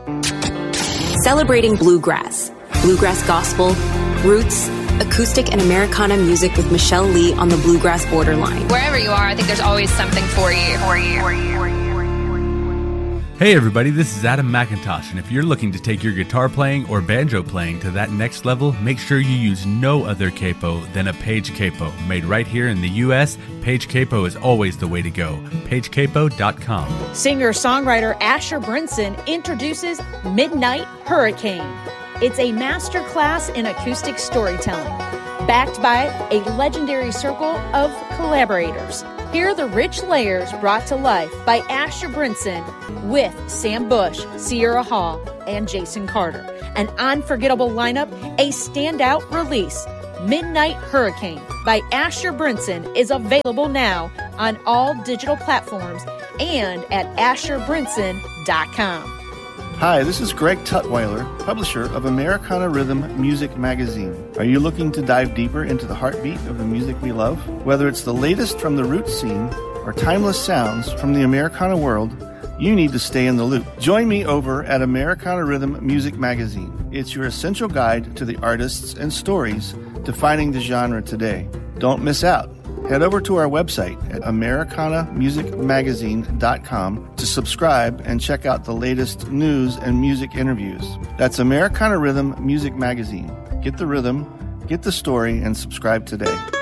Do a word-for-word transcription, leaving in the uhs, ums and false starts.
Celebrating bluegrass, bluegrass gospel, roots, acoustic and Americana music with Michelle Lee on the Bluegrass Borderline. Wherever you are, I think there's always something for you. For you. For you. Hey everybody, this is Adam McIntosh, and if you're looking to take your guitar playing or banjo playing to that next level, make sure you use no other capo than a Page Capo. Made right here in the U S, Page Capo is always the way to go. page capo dot com. Singer-songwriter Asher Brinson introduces Midnight Hurricane. It's a master class in acoustic storytelling, backed by a legendary circle of collaborators. Hear the rich layers brought to life by Asher Brinson with Sam Bush, Sierra Hall, and Jason Carter. An unforgettable lineup, a standout release. Midnight Hurricane by Asher Brinson is available now on all digital platforms and at asher brinson dot com. Hi, this is Greg Tutwiler, publisher of Americana Rhythm Music Magazine. Are you looking to dive deeper into the heartbeat of the music we love? Whether it's the latest from the roots scene or timeless sounds from the Americana world, you need to stay in the loop. Join me over at Americana Rhythm Music Magazine. It's your essential guide to the artists and stories defining the genre today. Don't miss out. Head over to our website at americana music magazine dot com to subscribe and check out the latest news and music interviews. That's Americana Rhythm Music Magazine. Get the rhythm, get the story, and subscribe today.